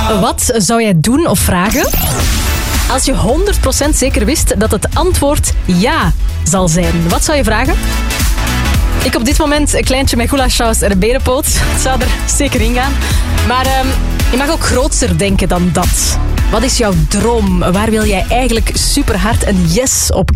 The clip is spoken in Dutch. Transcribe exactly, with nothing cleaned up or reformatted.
Wat zou jij doen of vragen als je honderd procent zeker wist dat het antwoord ja zal zijn? Wat zou je vragen? Ik op dit moment een kleintje met goulaschsaus en een berenpoot. Het zou er zeker in gaan. Maar um, je mag ook grootser denken dan dat. Wat is jouw droom? Waar wil jij eigenlijk super hard een yes op